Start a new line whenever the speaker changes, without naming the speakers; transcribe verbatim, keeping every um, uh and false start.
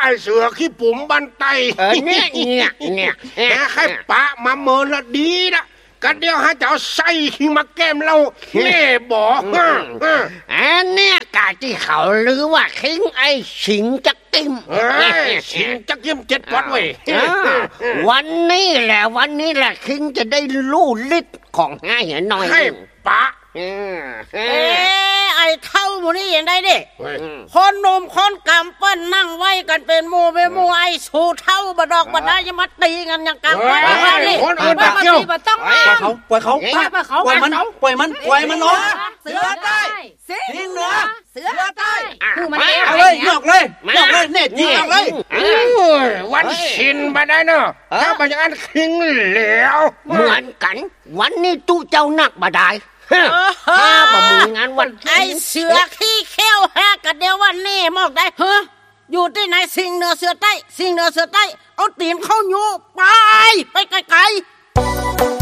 เสือขี้ปุ่มบันไต
เออเนี่ยเนี่ยเนี่ย
แค่ปะมาเมินละดีละกันเดียวฮะจะเอาใส่ขี้มาแก้มเราแม่บอก
อันเนี้ยกาที่เขาลือว่าคิงไอสิงจักกิม
เอ้ยสิงจักกิมเจ็ดวัดเว้ย
วันนี้แหละวันนี้แหละคิงจะได้รู้ฤทธิ์ของห้าเหียน้อย
ให้ปะ
เอ้ไอ้เท่าหมูนี่ยังได้ดิคนนมคนกำเปิ้นนั่งไว้กันเป็นมูเป็นมูไอ้สูเท่าบดอกบดได้ยังมาตีกันยังกำไว้ว่านี่
คนอื่น
มาตีมาต้องปล่อย
เขาปล่อยเขาปล่อยมันปล่อยมันปล่อยมันน้อง
เสือใต้สิงเหนือเสือใต้
เอาเลยหยอกเลยหยอกเลยเน็ตยิงเอาเลย
วันชินมาได้เนาะถ้าบรรยากาศคิงแล้ว
เหมือนกันวันนี้ตู้เจ้านักบาได้ถ้าบ่มีงานวัน
ไอเสือขี้เขี้ยวฮะกันเดียววันนี้มอกได้เฮ้ออยู่ที่ไหนสิงเหนือเสือใต้สิงเหนือเสือใต้เอาตีนเข้าอยู่ไปไปไกลๆ